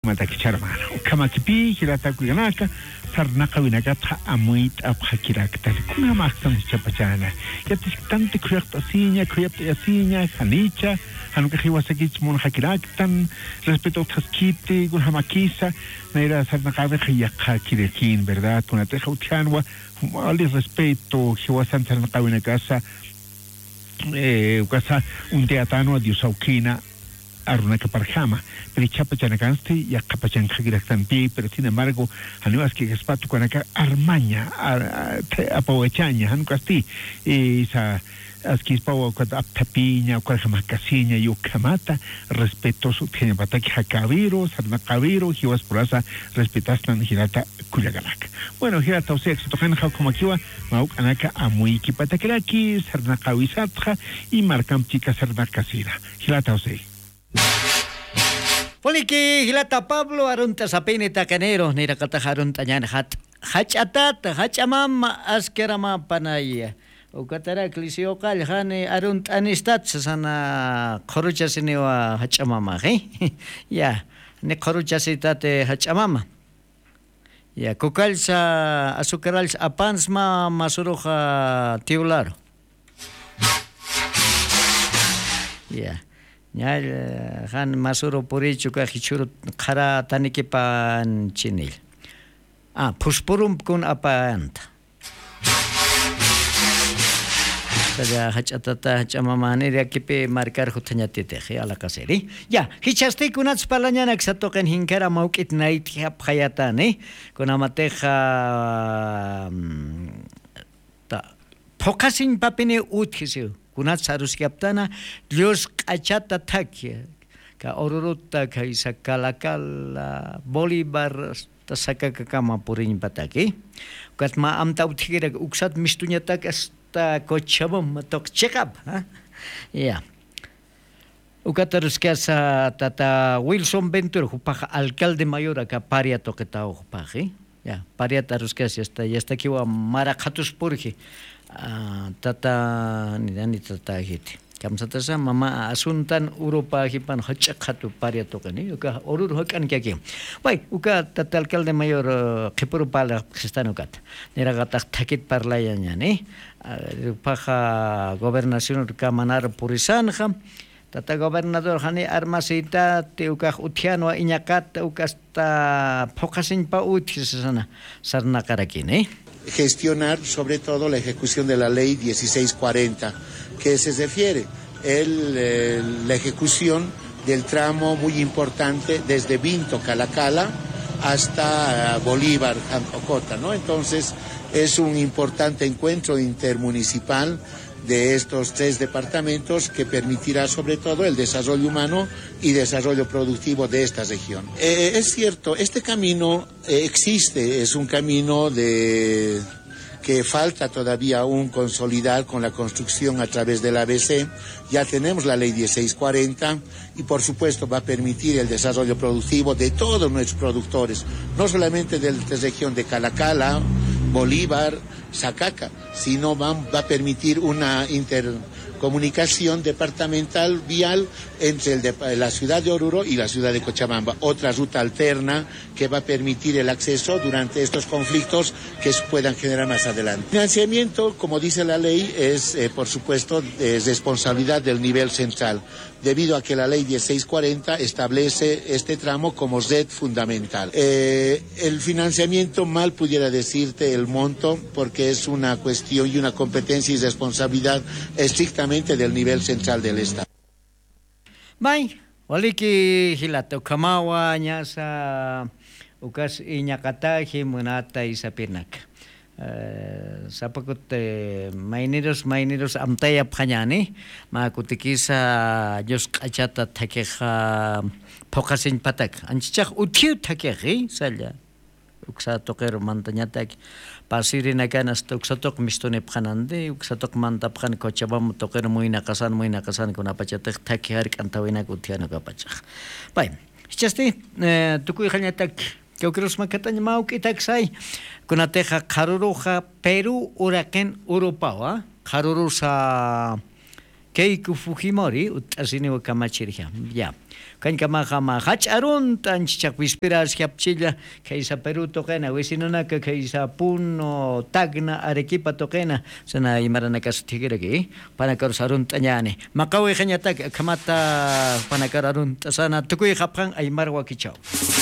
Matakicharmano, Kamakipi, Hiratakuyanaka, Sarnakawinagata, Amuit, Abhakirakta, Kuna Maxam Chapachana, yet tante Kryaptasinia, Kryaptasinia, Hanicha, Hanukahiwasakich Mon Hakiraktan, Respeto Taskiti, Guhamakisa, Naira Sarnakabe Hayakakirekin, ¿verdad? Una teja Uchanwa, Ali respeto, Hiwasan Sarnakawinagasa, Ugasa, un teatano, Diusaukina. Aruna Kaparjama, pero Chapachanacanste y a Kapachanjagiraktanpi, pero sin embargo, Anuas que Gaspatu con acá Armaña, Apovechaña, Hanucasti, esa Asquispao, Aptapiña, Cuarjamacasiña, Yucamata, respetuoso, tiene Bataki Hakaviro, Sarnacaviro, Hivas Puraza, respetastan Girata Kuyagalac. Bueno, Girata, o sea, que se tocan como aquí va, Mauk Anaka, Amuiki Patakraki, Sarnacavisatja y Marcam Chica Sarnacasira. Girata, o sea. Poliki hilata Pablo arunta sapini takanero nira kata harunta nyan hachatat hachamam askerama panaya ukatara klisio kal hane arunt anistat sana khoruchasini wa hachamama ya ne khoruchasitate hachamama ya kukalsa azucarals apansma masuruja tiularo ya Nyal han masuro puri chuka hichuru khara taniki pan chinil. Pushpurum kun apanta. Sada hachatata hachamamani rekipe marcar hutanyati tehi ala kaseri. Ya, hichaste kunats palanyana ksatoken hinkara maukit nait hayatane kunamateja ta fokasin papine uthisiu. Kunat sarus kaptana Dios kachata takia ka oruruta ka isakalakal Bolivar tasaka kama purin pataki kat ma amta uthira uksat mistunya tak esta kochabam tok checkup ya ukatarus kasa tata Wilson Ventura hupaja alcalde mayor ka paria toketa hupaji ya paria tarus kasa esta kiwa marakhatus purji tata ni tata hiti kamsatasa mama asuntan Europa hipan hachakatu paria tokani uka orur hokan kyaki bai uka tata alcalde mayor khipuru pala kristanukat niragata thakit parlayanya ni paja gobernación ka manar purisan tata gobernador hani armasita te uka utiano iñakat ukasta fokasin pa utisana sarna karakini gestionar sobre todo la ejecución de la ley 1640, que se refiere la ejecución del tramo muy importante desde Vinto, Calacala, hasta Bolívar, Jancocota, ¿no? Entonces, es un importante encuentro intermunicipal de estos tres departamentos que permitirá sobre todo el desarrollo humano y desarrollo productivo de esta región. Es cierto, este camino existe, es un camino que falta todavía aún consolidar con la construcción a través del ABC. Ya tenemos la ley 1640 y por supuesto va a permitir el desarrollo productivo de todos nuestros productores, no solamente de la región de Calacala, Bolívar, Sacaca, sino va a permitir una intercomunicación departamental vial entre la ciudad de Oruro y la ciudad de Cochabamba, otra ruta alterna que va a permitir el acceso durante estos conflictos que se puedan generar más adelante. El financiamiento, como dice la ley, es por supuesto responsabilidad del nivel central, debido a que la ley 1640 establece este tramo como red fundamental. El financiamiento, mal pudiera decirte el monto, porque es una cuestión y una competencia y responsabilidad estrictamente del nivel central del Estado. Bye. Waliki hilato kamawa nyasa ukas inyakatahi munata isapirnak. Sapakut mainirus amtaya phanyani makutikisa jos kachata thakeha fokasin patak anchach uthiu thakegi salya uksa toker mantanyatak pasirina kanas uksatok mistone phanande uksatok mantap khan Cochabamba toker muina kasan kuna pachatek thakihar kantawina kuthiana kapachak bai chasti tukui khanyatak Keukrus makatanya mau kita sai kuna teja karuruja Peru uraken Europa wa karurusa Keiko Fujimori utasini wakamachirja ya kankama hacharun tan chichak vispiras japchilla kaisa Perú toqena vecinonaka kaisa Puno Tacna Arequipa toqena sana imaranakas tigiragi panakarusarun tañane makawi kanyata kamata panakararun sana tukuy japkan aymarwa kichao